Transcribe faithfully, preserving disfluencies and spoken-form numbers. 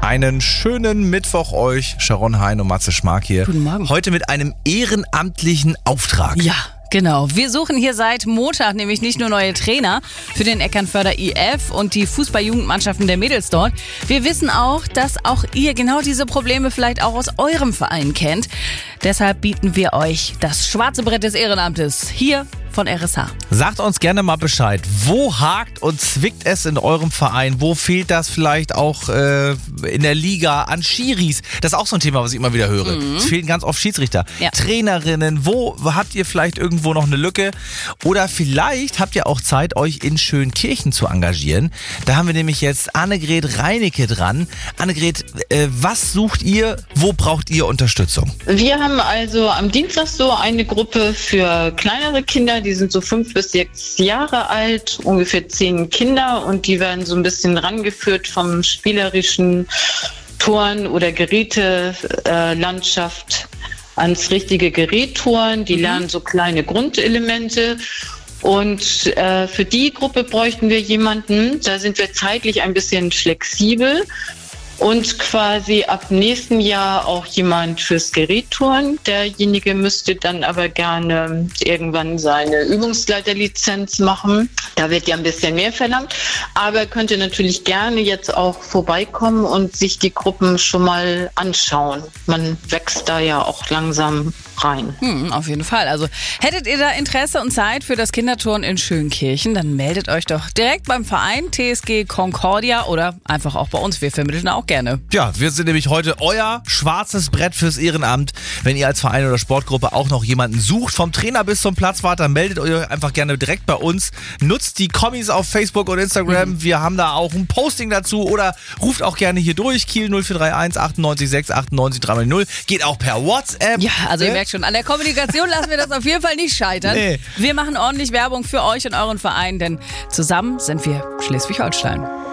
Einen schönen Mittwoch euch, Sharon Hein und Matze Schmark hier. Guten Morgen. Heute mit einem ehrenamtlichen Auftrag. Ja, genau. Wir suchen hier seit Montag nämlich nicht nur neue Trainer für den Eckernförder I F und die Fußball-Jugendmannschaften der Mädels dort. Wir wissen auch, dass auch ihr genau diese Probleme vielleicht auch aus eurem Verein kennt. Deshalb bieten wir euch das schwarze Brett des Ehrenamtes hier von R S H. Sagt uns gerne mal Bescheid. Wo hakt und zwickt es in eurem Verein? Wo fehlt das vielleicht auch äh, in der Liga an Schiris? Das ist auch so ein Thema, was ich immer wieder höre. Mhm. Es fehlen ganz oft Schiedsrichter. Ja. Trainerinnen, wo habt ihr vielleicht irgendwo noch eine Lücke? Oder vielleicht habt ihr auch Zeit, euch in Schönkirchen zu engagieren. Da haben wir nämlich jetzt Annegret Reinecke dran. Annegret, äh, was sucht ihr? Wo braucht ihr Unterstützung? Wir haben also am Dienstag so eine Gruppe für kleinere Kinder, die sind so fünd bis sechs Jahre alt, ungefähr zehn Kinder, und die werden so ein bisschen rangeführt vom spielerischen Touren oder Gerätelandschaft äh, ans richtige Gerät touren. Die mhm. lernen so kleine Grundelemente. Und äh, für die Gruppe bräuchten wir jemanden, da sind wir zeitlich ein bisschen flexibel. Und quasi ab nächsten Jahr auch jemand fürs Gerättouren. Derjenige müsste dann aber gerne irgendwann seine Übungsleiterlizenz machen. Da wird ja ein bisschen mehr verlangt. Aber könnte natürlich gerne jetzt auch vorbeikommen und sich die Gruppen schon mal anschauen. Man wächst da ja auch langsam rein. Hm, auf jeden Fall. Also hättet ihr da Interesse und Zeit für das Kinderturnen in Schönkirchen, dann meldet euch doch direkt beim Verein T S G Concordia oder einfach auch bei uns. Wir vermitteln auch gerne. Ja, wir sind nämlich heute euer schwarzes Brett fürs Ehrenamt. Wenn ihr als Verein oder Sportgruppe auch noch jemanden sucht, vom Trainer bis zum Platzwart, dann meldet euch einfach gerne direkt bei uns. Nutzt die Kommis auf Facebook und Instagram. Mhm. Wir haben da auch ein Posting dazu, oder ruft auch gerne hier durch. Kiel null vier drei eins achtundneunzig sechs achtundneunzig drei null. Geht auch per WhatsApp. Ja, also ihr merkt schon, an der Kommunikation lassen wir das auf jeden Fall nicht scheitern. Nee. Wir machen ordentlich Werbung für euch und euren Verein, denn zusammen sind wir Schleswig-Holstein.